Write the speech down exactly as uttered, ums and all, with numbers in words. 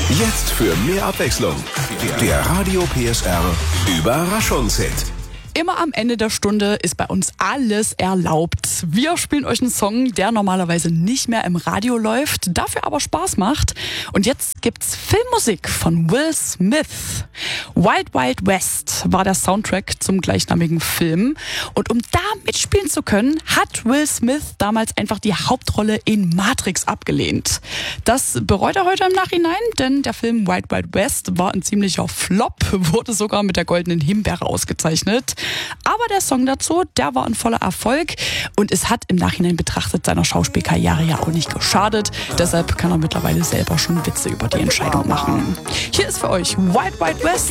Jetzt für mehr Abwechslung. Der Radio P S R Überraschungshit. Immer am Ende der Stunde ist bei uns alles erlaubt. Wir spielen euch einen Song, der normalerweise nicht mehr im Radio läuft, dafür aber Spaß macht. Und jetzt gibt's Filmmusik von Will Smith. Wild Wild West war der Soundtrack zum gleichnamigen Film. Und um da mitspielen zu können, hat Will Smith damals einfach die Hauptrolle in Matrix abgelehnt. Das bereut er heute im Nachhinein, denn der Film Wild Wild West war ein ziemlicher Flop, wurde sogar mit der Goldenen Himbeere ausgezeichnet. Aber der Song dazu, der war ein voller Erfolg und es hat im Nachhinein betrachtet seiner Schauspielkarriere ja auch nicht geschadet. Deshalb kann er mittlerweile selber schon Witze über die Entscheidung machen. Hier ist für euch Wild Wild West.